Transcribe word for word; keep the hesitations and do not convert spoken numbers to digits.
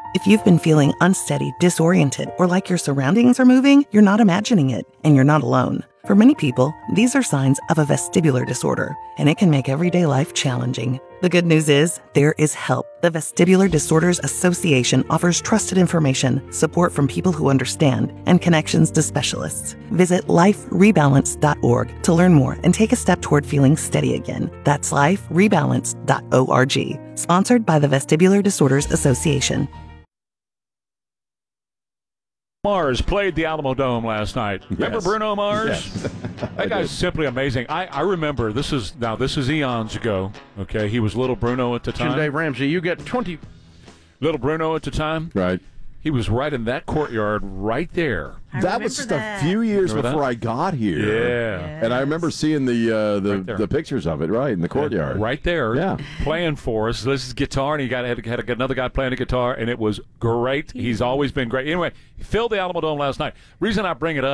If you've been feeling unsteady, disoriented, or like your surroundings are moving, you're not imagining it, and you're not alone. For many people, these are signs of a vestibular disorder, and it can make everyday life challenging. The good news is, there is help. The Vestibular Disorders Association offers trusted information, support from people who understand, and connections to specialists. Visit life rebalance dot org to learn more and take a step toward feeling steady again. That's life rebalance dot org. Sponsored by the Vestibular Disorders Association. Mars played the Alamo Dome last night. Remember Yes. Bruno Mars? Yes. That guy's simply amazing. I, I remember, this is, now this is eons ago, okay? He was Little Bruno at the time. Dave Ramsey, you get twenty. Little Bruno at the time. Right. He was right in that courtyard right there. I that was just remember a few years Remember before that? I got here. Yeah. And I remember seeing the uh, the, Right there. the pictures of it, right, in the courtyard. Right there, Yeah. playing for us. This is guitar, and he got had, had another guy playing the guitar, and it was great. He's always been great. Anyway, he filled the Alamo Dome last night. Reason I bring it up.